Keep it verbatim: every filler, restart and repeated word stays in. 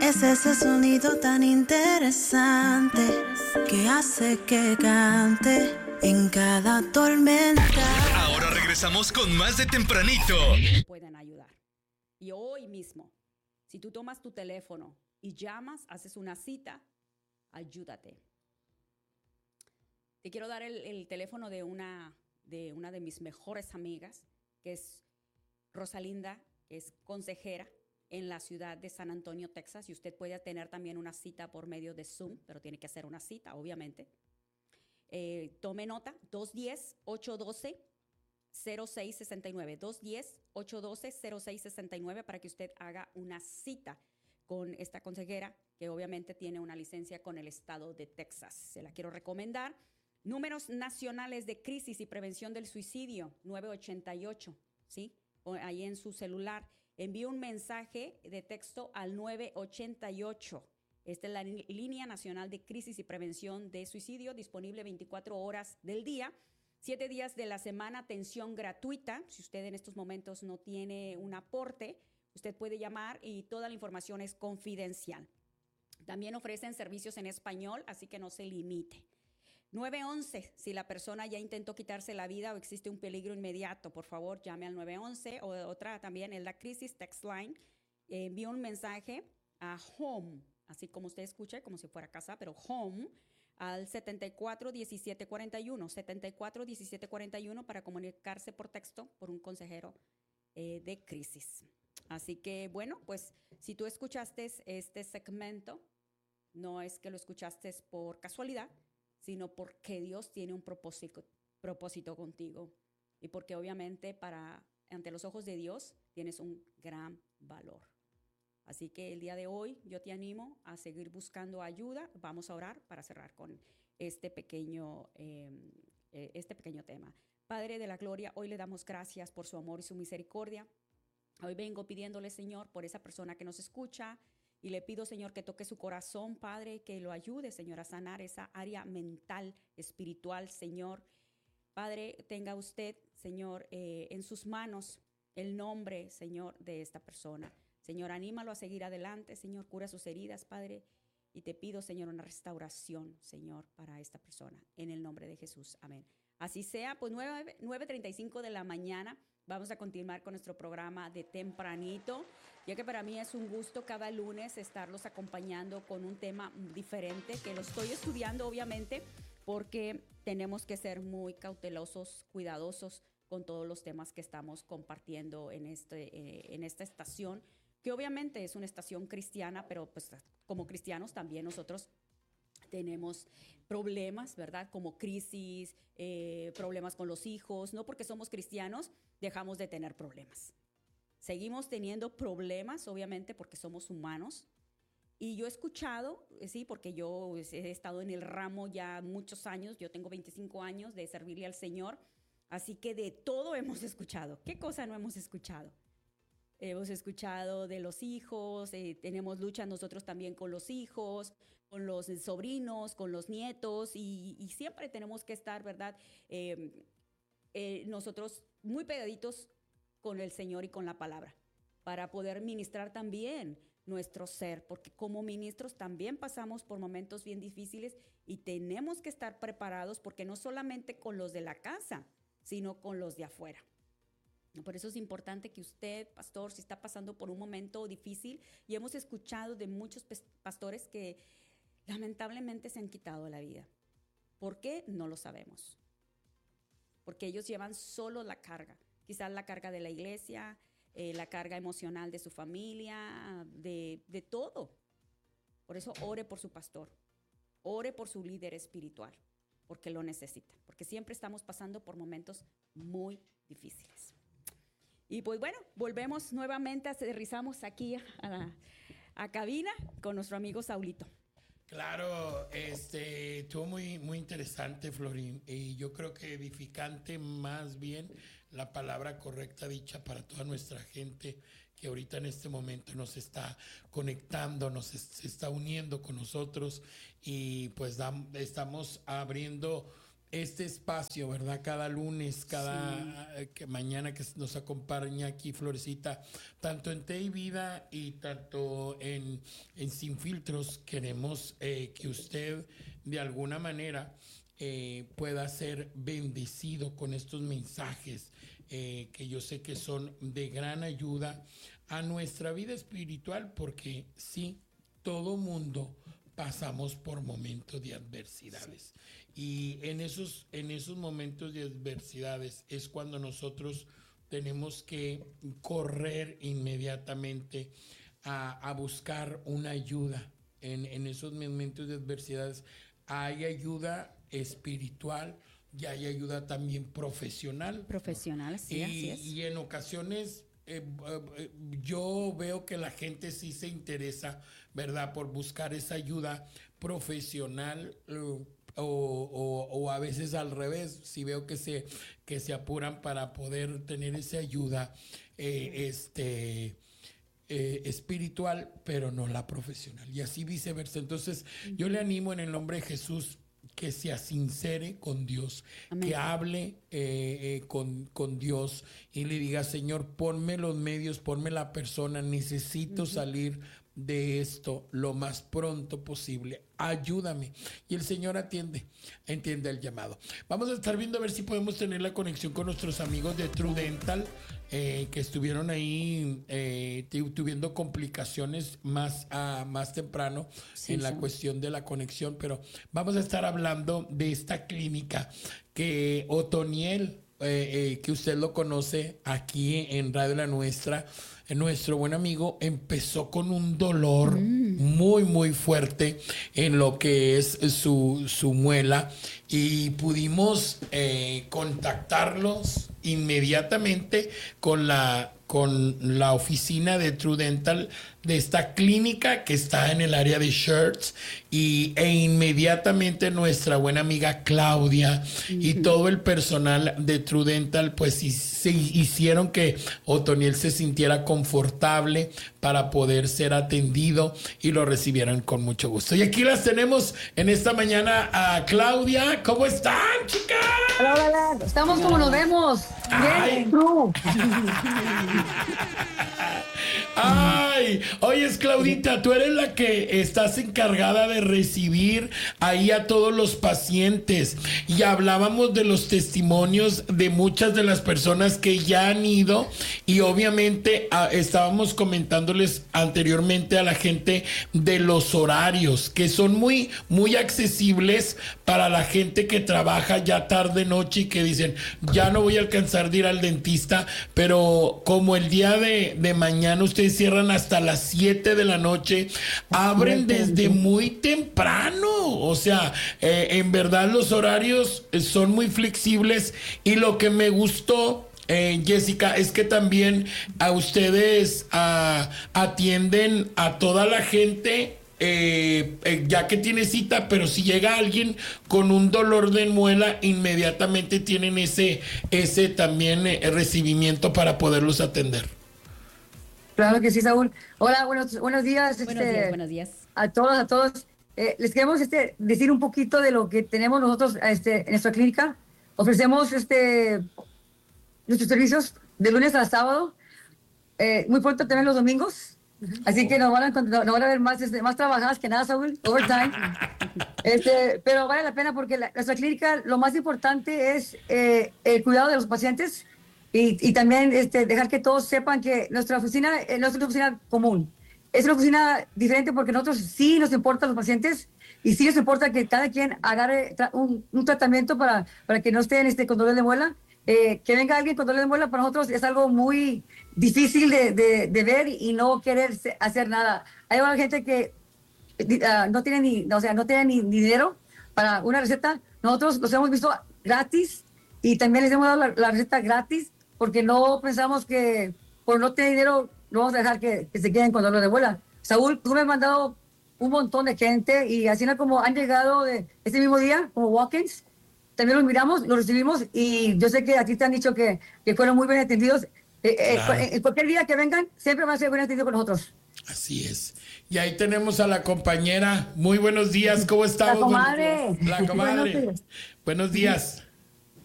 Es ese sonido tan interesante que hace que cante en cada tormenta. Ahora regresamos con más de Tempranito. Pueden ayudar. Y hoy mismo, si tú tomas tu teléfono y llamas, haces una cita, ayúdate. Te quiero dar el, el teléfono de una, de una de mis mejores amigas, que es Rosalinda, que es consejera en la ciudad de San Antonio, Texas, y usted puede tener también una cita por medio de Zoom, pero tiene que hacer una cita, obviamente. Eh, tome nota, dos uno cero, ocho uno dos, cero seis seis nueve, dos uno cero, ocho uno dos, cero seis seis nueve para que usted haga una cita con esta consejera, que obviamente tiene una licencia con el estado de Texas. Se la quiero recomendar. Números nacionales de crisis y prevención del suicidio, nueve ochenta y ocho, ¿sí? O ahí en su celular. Envíe un mensaje de texto al nueve ochenta y ocho. Esta es la línea nacional de crisis y prevención de suicidio, disponible veinticuatro horas del día, siete días de la semana, atención gratuita. Si usted en estos momentos no tiene un aporte, usted puede llamar y toda la información es confidencial. También ofrecen servicios en español, así que no se limite. nueve once, si la persona ya intentó quitarse la vida o existe un peligro inmediato, por favor llame al nueve once. O otra también es la crisis text line. Eh, envíe un mensaje a home, así como usted escucha, como si fuera casa, pero home, al setenta y cuatro diecisiete cuarenta y uno, setenta y cuatro diecisiete cuarenta y uno para comunicarse por texto por un consejero eh, de crisis. Así que bueno, pues si tú escuchaste este segmento, no es que lo escuchaste por casualidad, sino porque Dios tiene un propósito, propósito contigo y porque obviamente para, ante los ojos de Dios tienes un gran valor. Así que el día de hoy yo te animo a seguir buscando ayuda. Vamos a orar para cerrar con este pequeño, eh, este pequeño tema. Padre de la gloria, hoy le damos gracias por su amor y su misericordia. Hoy vengo pidiéndole, Señor, por esa persona que nos escucha, y le pido, Señor, que toque su corazón, Padre, que lo ayude, Señor, a sanar esa área mental, espiritual, Señor. Padre, tenga usted, Señor, eh, en sus manos el nombre, Señor, de esta persona. Señor, anímalo a seguir adelante, Señor, cura sus heridas, Padre, y te pido, Señor, una restauración, Señor, para esta persona, en el nombre de Jesús. Amén. Así sea, pues nueve treinta y cinco de la mañana. Vamos a continuar con nuestro programa de Tempranito, ya que para mí es un gusto cada lunes estarlos acompañando con un tema diferente, que lo estoy estudiando obviamente, porque tenemos que ser muy cautelosos, cuidadosos con todos los temas que estamos compartiendo en, este, eh, en esta estación, que obviamente es una estación cristiana, pero pues como cristianos también nosotros tenemos problemas, ¿verdad? Como crisis, eh, problemas con los hijos. No porque somos cristianos dejamos de tener problemas. Seguimos teniendo problemas, obviamente, porque somos humanos. Y yo he escuchado, sí, porque yo he estado en el ramo ya muchos años, yo tengo veinticinco años de servirle al Señor, así que de todo hemos escuchado. ¿Qué cosa no hemos escuchado? Hemos escuchado de los hijos, eh, tenemos lucha nosotros también con los hijos, con los sobrinos, con los nietos, y, y siempre tenemos que estar, ¿verdad? Eh, eh, nosotros muy pegaditos con el Señor y con la palabra, para poder ministrar también nuestro ser, porque como ministros también pasamos por momentos bien difíciles y tenemos que estar preparados, porque no solamente con los de la casa, sino con los de afuera. Por eso es importante que usted, pastor, si está pasando por un momento difícil, y hemos escuchado de muchos pastores que lamentablemente se han quitado la vida. ¿Por qué? No lo sabemos. Porque ellos llevan solo la carga, quizás la carga de la iglesia, eh, la carga emocional de su familia, de, de todo. Por eso ore por su pastor, ore por su líder espiritual, porque lo necesita, porque siempre estamos pasando por momentos muy difíciles. Y pues bueno, volvemos nuevamente, aterrizamos aquí a la a cabina con nuestro amigo Saulito. Claro, este, estuvo muy, muy interesante, Florín, y yo creo que edificante, más bien la palabra correcta dicha para toda nuestra gente que ahorita en este momento nos está conectando, nos es, se está uniendo con nosotros, y pues dam, estamos abriendo este espacio, ¿verdad? Cada lunes, cada sí. que mañana que nos acompaña aquí Florecita, tanto en Té y Vida y tanto en, en Sin Filtros, queremos eh, que usted de alguna manera eh, pueda ser bendecido con estos mensajes eh, que yo sé que son de gran ayuda a nuestra vida espiritual, porque sí, todo mundo pasamos por momentos de adversidades. Y en esos, en esos momentos de adversidades es cuando nosotros tenemos que correr inmediatamente a, a buscar una ayuda. En, en esos momentos de adversidades hay ayuda espiritual y hay ayuda también profesional. Profesional, sí, y, así es. Y en ocasiones eh, eh, yo veo que la gente sí se interesa, ¿verdad?, por buscar esa ayuda profesional. Eh, O, o, o a veces al revés, si veo que se, que se apuran para poder tener esa ayuda eh, este, eh, espiritual, pero no la profesional, y así viceversa. Entonces yo le animo en el nombre de Jesús que se asincere con Dios. Amén. Que hable eh, eh, con, con Dios y le diga: Señor, ponme los medios, ponme la persona, necesito uh-huh. salir de esto lo más pronto posible, ayúdame. Y el Señor atiende, entiende el llamado. Vamos a estar viendo a ver si podemos tener la conexión con nuestros amigos de True Dental, eh, que estuvieron ahí eh, tuviendo complicaciones más, uh, más temprano sí, en sí. la cuestión de la conexión, pero vamos a estar hablando de esta clínica que Otoniel, eh, eh, que usted lo conoce aquí en Radio La Nuestra, nuestro buen amigo, empezó con un dolor mm. muy, muy fuerte en lo que es su, su muela, y pudimos eh, contactarlos inmediatamente con la, con la oficina de True Dental de esta clínica que está en el área de Schertz, y, e inmediatamente nuestra buena amiga Claudia uh-huh. y todo el personal de True Dental pues y, se hicieron que Otoniel se sintiera confortable para poder ser atendido, y lo recibieron con mucho gusto. Y aquí las tenemos en esta mañana a Claudia. ¿Cómo están, chicas? Hola, hola. Estamos como nos vemos. Bien, True. Ay, oyes, Claudita, tú eres la que estás encargada de recibir ahí a todos los pacientes, y hablábamos de los testimonios de muchas de las personas que ya han ido, y obviamente a, estábamos comentándoles anteriormente a la gente de los horarios que son muy, muy accesibles para la gente que trabaja ya tarde noche y que dicen: ya no voy a alcanzar de ir al dentista, pero como el día de, de mañana ustedes cierran hasta las siete de la noche, abren desde muy temprano. O sea, eh, en verdad los horarios son muy flexibles, y lo que me gustó, Eh, Jessica, es que también a ustedes a, atienden a toda la gente eh, eh, ya que tiene cita, pero si llega alguien con un dolor de muela, inmediatamente tienen ese, ese también eh, recibimiento para poderlos atender. Claro que sí, Saúl. Hola, buenos, buenos días. Buenos este, días, buenos días. A todos, a todos. Eh, les queremos este, decir un poquito de lo que tenemos nosotros este, en nuestra clínica. Ofrecemos este... nuestros servicios de lunes a sábado, eh, muy pronto también los domingos, así que nos van a, nos van a ver más, este, más trabajadas que nada, Saúl, overtime. Este, pero vale la pena porque la, nuestra clínica, lo más importante es eh, el cuidado de los pacientes, y, y también este, dejar que todos sepan que nuestra oficina eh, no es una oficina común, es una oficina diferente porque nosotros sí nos importan los pacientes, y sí nos importa que cada quien agarre tra un, un tratamiento para, para que no estén este, con dolor de muela. Eh, que venga alguien con dolor de muela para nosotros es algo muy difícil de, de, de ver y no querer hacer nada. Hay una gente que uh, no tiene ni, o sea, no tiene ni, ni dinero para una receta. Nosotros los hemos visto gratis, y también les hemos dado la, la receta gratis, porque no pensamos que por no tener dinero no vamos a dejar que, que se queden con dolor de muela. Saúl, tú me has mandado un montón de gente, y así como han llegado de ese mismo día como walk-ins, también los miramos, los recibimos, y yo sé que a ti te han dicho que, que fueron muy bien atendidos. Eh, claro. eh, en cualquier día que vengan, siempre van a ser bien atendidos con nosotros. Así es. Y ahí tenemos a la compañera. Muy buenos días, ¿cómo estamos? La comadre. La comadre. Buenos días. Buenos días.